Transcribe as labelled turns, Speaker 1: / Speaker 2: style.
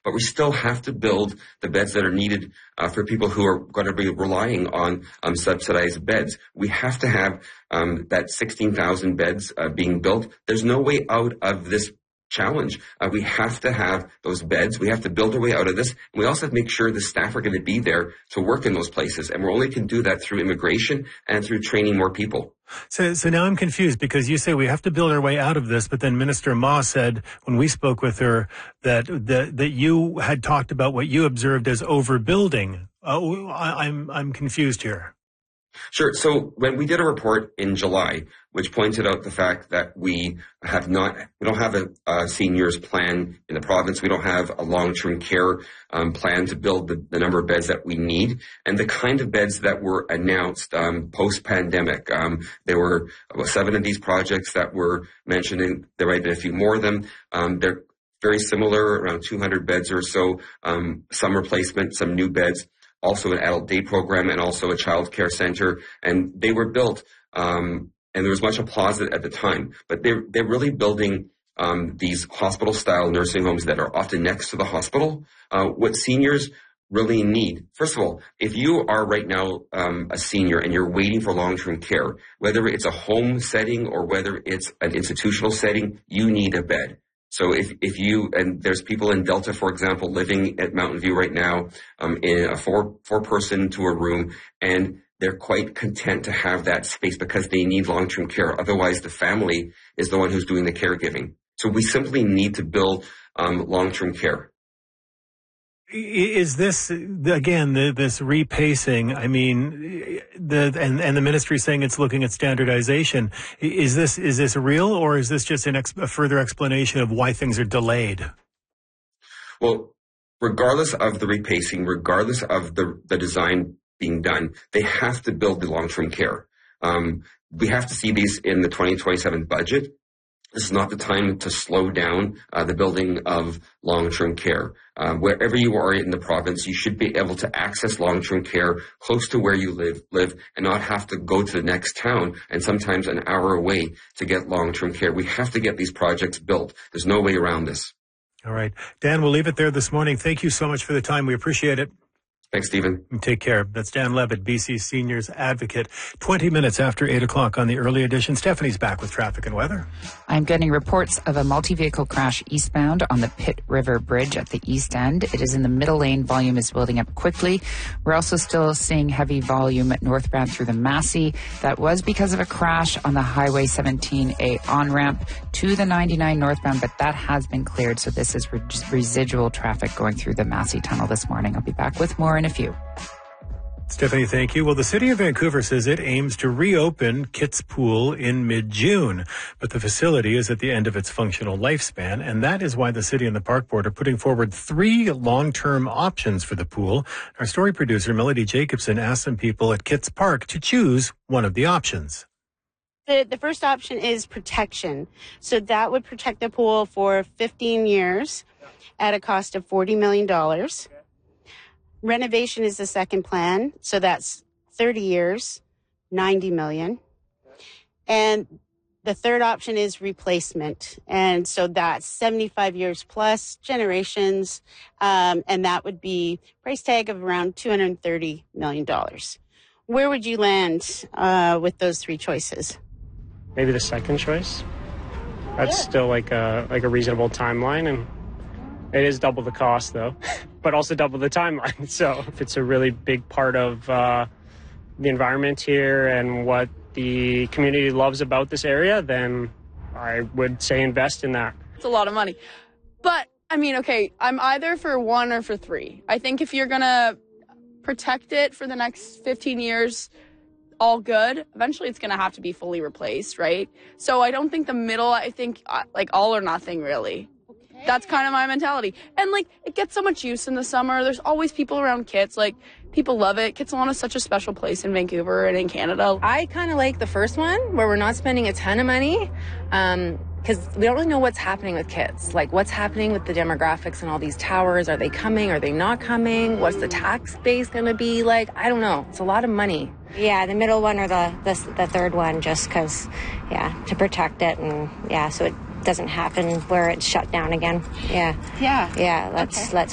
Speaker 1: but we still have to build the beds that are needed for people who are going to be relying on subsidized beds. We have to have that 16,000 beds being built. There's no way out of this challenge. We have to have those beds. We have to build our way out of this. And we also have to make sure the staff are going to be there to work in those places. And we only can do that through immigration and through training more people.
Speaker 2: So now I'm confused because you say we have to build our way out of this, but then Minister Ma said when we spoke with her that you had talked about what you observed as overbuilding. I'm confused here.
Speaker 1: Sure. So when we did a report in July, which pointed out the fact that we don't have a seniors plan in the province. We don't have a long-term care plan to build the number of beds that we need. And the kind of beds that were announced post-pandemic, there were about 7 of these projects that were mentioned, and there might have been a few more of them. They're very similar, around 200 beds or so, some replacement, some new beds. Also an adult day program and also a child care center. And they were built, and there was much applause at the time. But they're really building these hospital-style nursing homes that are often next to the hospital. What seniors really need, first of all, if you are right now a senior and you're waiting for long-term care, whether it's a home setting or whether it's an institutional setting, you need a bed. So if you, and there's people in Delta, for example, living at Mountain View right now, in a four person to a room, and they're quite content to have that space because they need long-term care. Otherwise, the family is the one who's doing the caregiving. So we simply need to build long-term care.
Speaker 2: Is this, again, this repacing, I mean, and the ministry saying it's looking at standardization. Is this real, or is this just a further explanation of why things are delayed? Well,
Speaker 1: regardless of the repacing, regardless of the design being done, they have to build the long-term care. We have to see these in the 2027 budget. This is not the time to slow down the building of long-term care. Wherever you are in the province, you should be able to access long-term care close to where you live and not have to go to the next town and sometimes an hour away to get long-term care. We have to get these projects built. There's no way around this.
Speaker 2: All right. Dan, we'll leave it there this morning. Thank you so much for the time. We appreciate it.
Speaker 1: Thanks, Stephen.
Speaker 2: Take care. That's Dan Levitt, BC Seniors Advocate. 20 minutes after 8 o'clock on the early edition. Stephanie's back with traffic and weather.
Speaker 3: I'm getting reports of a multi-vehicle crash eastbound on the Pitt River Bridge at the east end. It is in the middle lane. Volume is building up quickly. We're also still seeing heavy volume northbound through the Massey. That was because of a crash on the Highway 17A on-ramp to the 99 northbound, but that has been cleared. So this is residual traffic going through the Massey Tunnel this morning. I'll be back with more in a few.
Speaker 2: Stephanie, thank you. Well, the city of Vancouver says it aims to reopen Kitts Pool in mid-June, but the facility is at the end of its functional lifespan, and that is why the city and the park board are putting forward 3 long-term options for the pool. Our story producer, Melody Jacobson, asked some people at Kitts Park to choose one of the options.
Speaker 4: The first option is protection. So that would protect the pool for 15 years at a cost of $40 million. Renovation is the second plan, so that's 30 years, $90 million. And the third option is replacement, and so that's 75 years plus, generations, and that would be price tag of around $230 million. Where would you land with those 3 choices?
Speaker 5: Maybe the second choice. That's still like a reasonable timeline, and it is double the cost, though, but also double the timeline. So if it's a really big part of the environment here and what the community loves about this area, then I would say invest in that.
Speaker 6: It's a lot of money. But, I mean, okay, I'm either for 1 or for 3. I think if you're going to protect it for the next 15 years, all good. Eventually, it's going to have to be fully replaced, right? So I don't think the middle, I think, like, all or nothing, really. That's kind of my mentality. And, like, it gets so much use in the summer. There's always people around Kitts. Like, people love it. Kitsilano is such a special place in Vancouver and in Canada.
Speaker 7: I kind of like the first one, where we're not spending a ton of money, because we don't really know what's happening with Kitts. Like, what's happening with the demographics and all these towers? Are they coming? Are they not coming? What's the tax base going to be like? I don't know. It's a lot of money.
Speaker 8: Yeah, the middle one or the third one, just because, to protect it, and, so it doesn't happen where it's shut down again. Yeah. Let's